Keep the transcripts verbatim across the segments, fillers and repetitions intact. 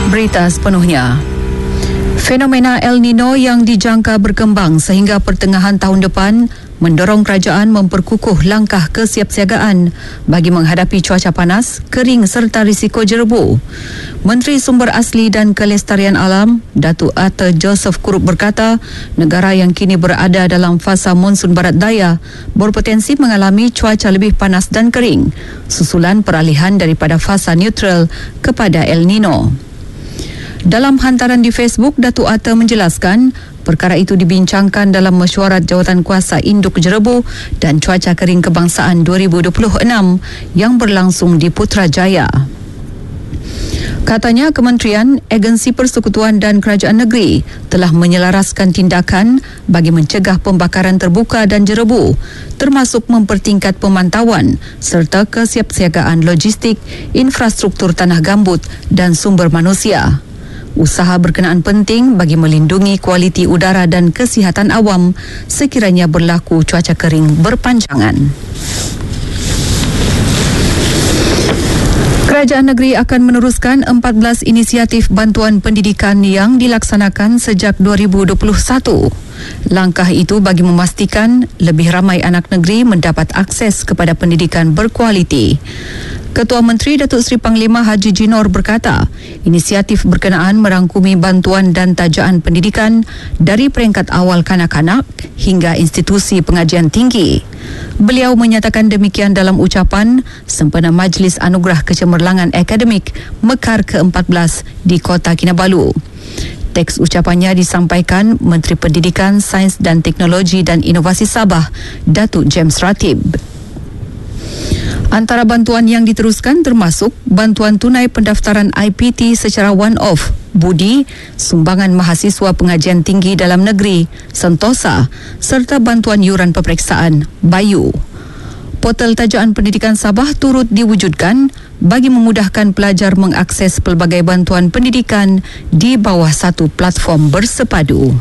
Berita sepenuhnya. Fenomena El Nino yang dijangka berkembang sehingga pertengahan tahun depan mendorong kerajaan memperkukuh langkah kesiapsiagaan bagi menghadapi cuaca panas, kering serta risiko jerebu. Menteri Sumber Asli dan Kelestarian Alam, Datuk Arthur Joseph Kurup berkata, negara yang kini berada dalam fasa monsun barat daya berpotensi mengalami cuaca lebih panas dan kering, susulan peralihan daripada fasa neutral kepada El Nino. Dalam hantaran di Facebook, Datuk Arthur menjelaskan perkara itu dibincangkan dalam mesyuarat Jawatankuasa Induk Jerebu dan Cuaca Kering Kebangsaan dua ribu dua puluh enam yang berlangsung di Putrajaya. Katanya kementerian, agensi persekutuan dan kerajaan negeri telah menyelaraskan tindakan bagi mencegah pembakaran terbuka dan jerebu, termasuk mempertingkat pemantauan serta kesiapsiagaan logistik, infrastruktur tanah gambut dan sumber manusia. Usaha berkenaan penting bagi melindungi kualiti udara dan kesihatan awam sekiranya berlaku cuaca kering berpanjangan. Kerajaan negeri akan meneruskan empat belas inisiatif bantuan pendidikan yang dilaksanakan sejak dua ribu dua puluh satu. Langkah itu bagi memastikan lebih ramai anak negeri mendapat akses kepada pendidikan berkualiti. Ketua Menteri Datuk Seri Panglima Haji Jinor berkata, inisiatif berkenaan merangkumi bantuan dan tajaan pendidikan dari peringkat awal kanak-kanak hingga institusi pengajian tinggi. Beliau menyatakan demikian dalam ucapan sempena Majlis Anugerah Kecemerlangan Akademik Mekar ke empat belas di Kota Kinabalu. Teks ucapannya disampaikan Menteri Pendidikan, Sains dan Teknologi dan Inovasi Sabah, Datuk James Ratib. Antara bantuan yang diteruskan termasuk bantuan tunai pendaftaran I P T secara one-off, budi, sumbangan mahasiswa pengajian tinggi dalam negeri, Sentosa, serta bantuan yuran peperiksaan, Bayu. Portal Tajaan Pendidikan Sabah turut diwujudkan bagi memudahkan pelajar mengakses pelbagai bantuan pendidikan di bawah satu platform bersepadu.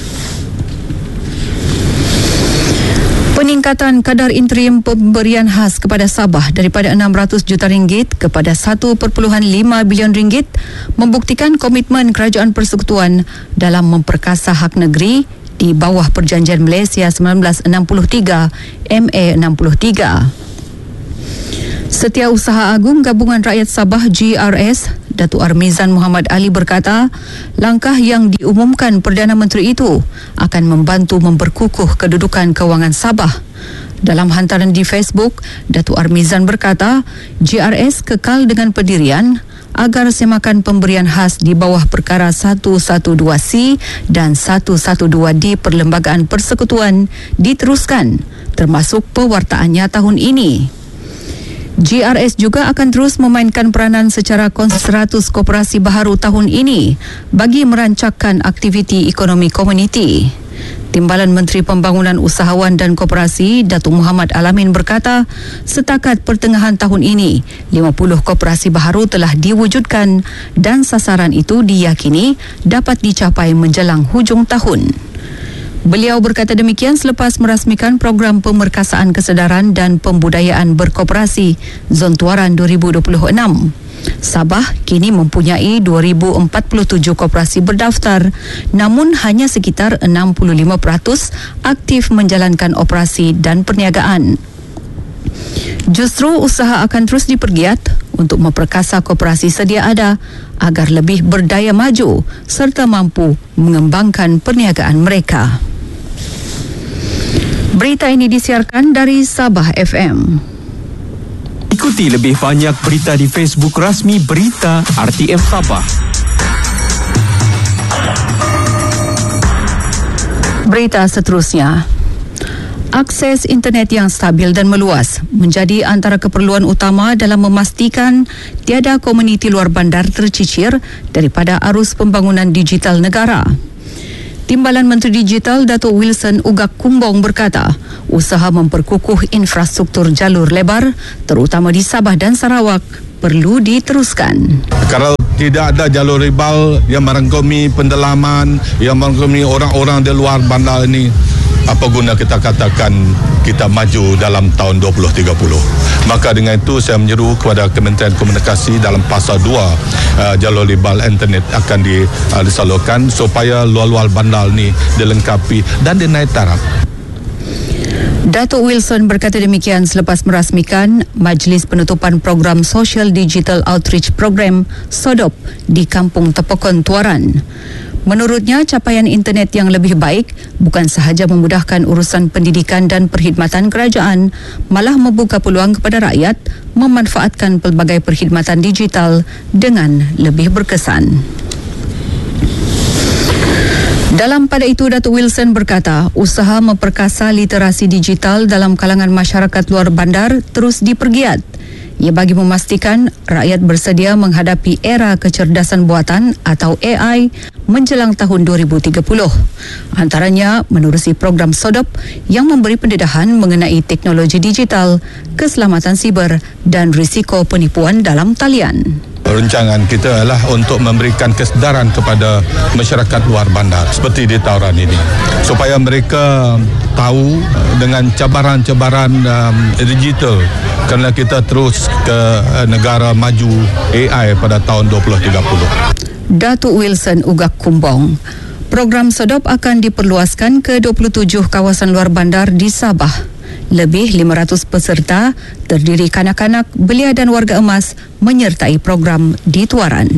Peningkatan kadar interim pemberian khas kepada Sabah daripada enam ratus juta ringgit kepada satu perpuluhan lima bilion ringgit membuktikan komitmen Kerajaan Persekutuan dalam memperkasa hak negeri di bawah Perjanjian Malaysia seribu sembilan ratus enam puluh tiga M A enam puluh tiga. Setiausaha Agung Gabungan Rakyat Sabah G R S, Datuk Armizan Muhammad Ali berkata, langkah yang diumumkan Perdana Menteri itu akan membantu memperkukuh kedudukan kewangan Sabah. Dalam hantaran di Facebook, Datuk Armizan berkata, G R S kekal dengan pendirian agar semakan pemberian khas di bawah perkara seratus dua belas C dan seratus dua belas D Perlembagaan Persekutuan diteruskan, termasuk pewartaannya tahun ini. G R S juga akan terus memainkan peranan secara konsisten seratus koperasi baharu tahun ini bagi merancangkan aktiviti ekonomi komuniti. Timbalan Menteri Pembangunan Usahawan dan Koperasi Datuk Muhammad Alamin berkata, setakat pertengahan tahun ini, lima puluh koperasi baharu telah diwujudkan dan sasaran itu diyakini dapat dicapai menjelang hujung tahun. Beliau berkata demikian selepas merasmikan program pemerkasaan kesedaran dan pembudayaan berkoperasi Zon Tuaran dua ribu dua puluh enam. Sabah kini mempunyai dua ribu empat puluh tujuh koperasi berdaftar, namun hanya sekitar enam puluh lima peratus aktif menjalankan operasi dan perniagaan. Justru usaha akan terus dipergiat untuk memperkasa koperasi sedia ada agar lebih berdaya maju serta mampu mengembangkan perniagaan mereka. Berita ini disiarkan dari Sabah F M. Ikuti lebih banyak berita di Facebook rasmi Berita R T M Sabah. Berita seterusnya. Akses internet yang stabil dan meluas menjadi antara keperluan utama dalam memastikan tiada komuniti luar bandar tercicir daripada arus pembangunan digital negara. Timbalan Menteri Digital Datuk Wilson Ugak Kumbong berkata, usaha memperkukuh infrastruktur jalur lebar terutama di Sabah dan Sarawak perlu diteruskan. Kalau tidak ada jalur rival yang merangkumi pendalaman, yang merangkumi orang-orang di luar bandar ini, apa guna kita katakan kita maju dalam tahun dua ribu tiga puluh. Maka dengan itu saya menyeru kepada Kementerian Komunikasi dalam fasa dua uh, jalur libal internet akan di, uh, disalurkan supaya luar-luar bandar ni dilengkapi dan dinaik taraf. Datuk Wilson berkata demikian selepas merasmikan Majlis Penutupan Program Social Digital Outreach Program SODOP di Kampung Tepokon Tuaran. Menurutnya, capaian internet yang lebih baik bukan sahaja memudahkan urusan pendidikan dan perkhidmatan kerajaan, malah membuka peluang kepada rakyat memanfaatkan pelbagai perkhidmatan digital dengan lebih berkesan. Dalam pada itu, Datuk Wilson berkata, usaha memperkasa literasi digital dalam kalangan masyarakat luar bandar terus dipergiat. Ia bagi memastikan rakyat bersedia menghadapi era kecerdasan buatan atau A I menjelang tahun dua ribu tiga puluh. Antaranya menerusi program SODOP yang memberi pendedahan mengenai teknologi digital, keselamatan siber dan risiko penipuan dalam talian. Rancangan kita adalah untuk memberikan kesedaran kepada masyarakat luar bandar seperti di Tauran ini supaya mereka tahu dengan cabaran-cabaran um, digital kerana kita terus ke negara maju A I pada tahun dua ribu tiga puluh. Datuk Wilson ugak kumbang. Program SODOP akan diperluaskan ke dua puluh tujuh kawasan luar bandar di Sabah. Lebih lima ratus peserta terdiri kanak-kanak, belia dan warga emas menyertai program di Tuaran.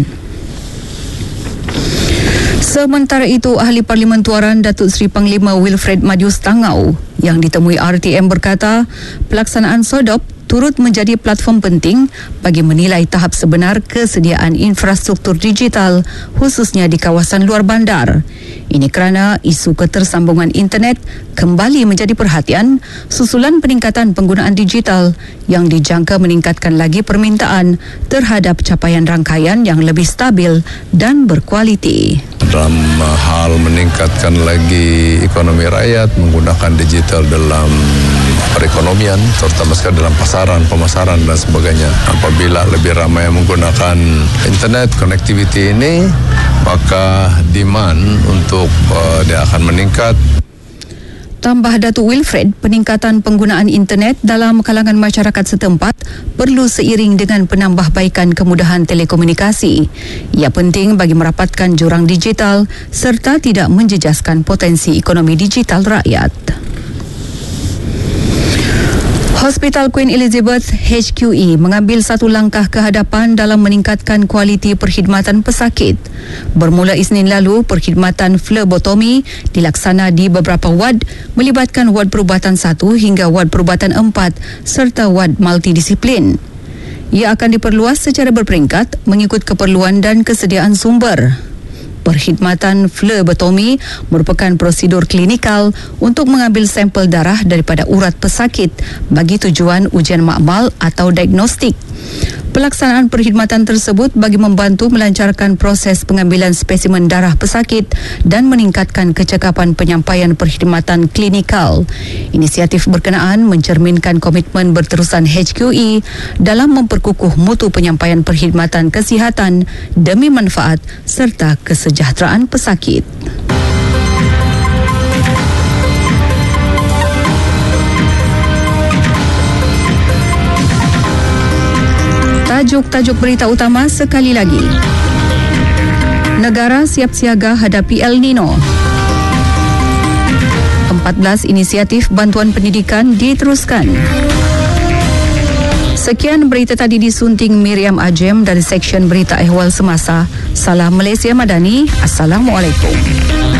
Sementara itu, Ahli Parlimen Tuaran Datuk Seri Panglima Wilfred Madius Tangau yang ditemui R T M berkata, pelaksanaan SODOP turut menjadi platform penting bagi menilai tahap sebenar kesediaan infrastruktur digital khususnya di kawasan luar bandar. Ini kerana isu ketersambungan internet kembali menjadi perhatian susulan peningkatan penggunaan digital yang dijangka meningkatkan lagi permintaan terhadap capaian rangkaian yang lebih stabil dan berkualiti. Dalam hal meningkatkan lagi ekonomi rakyat menggunakan digital dalam perekonomian, terutama sekali dalam pasaran, pemasaran dan sebagainya. Apabila lebih ramai yang menggunakan internet, connectivity ini, maka demand untuk uh, dia akan meningkat. Tambah Datuk Wilfred, peningkatan penggunaan internet dalam kalangan masyarakat setempat perlu seiring dengan penambahbaikan kemudahan telekomunikasi. Ia penting bagi merapatkan jurang digital serta tidak menjejaskan potensi ekonomi digital rakyat. Hospital Queen Elizabeth H Q E mengambil satu langkah ke hadapan dalam meningkatkan kualiti perkhidmatan pesakit. Bermula Isnin lalu, perkhidmatan flebotomi dilaksana di beberapa wad melibatkan wad perubatan satu hingga wad perubatan empat serta wad multidisiplin. Ia akan diperluas secara berperingkat mengikut keperluan dan kesediaan sumber. Perkhidmatan flebotomi merupakan prosedur klinikal untuk mengambil sampel darah daripada urat pesakit bagi tujuan ujian makmal atau diagnostik. Pelaksanaan perkhidmatan tersebut bagi membantu melancarkan proses pengambilan spesimen darah pesakit dan meningkatkan kecekapan penyampaian perkhidmatan klinikal. Inisiatif berkenaan mencerminkan komitmen berterusan H Q E dalam memperkukuh mutu penyampaian perkhidmatan kesihatan demi manfaat serta kesejahteraan pesakit. Tajuk-tajuk berita utama sekali lagi. Negara siap siaga hadapi El Nino. empat belas inisiatif bantuan pendidikan diteruskan. Sekian berita tadi disunting Miriam Ajem dari Seksyen Berita Ehwal Semasa. Salam Malaysia Madani. Assalamualaikum.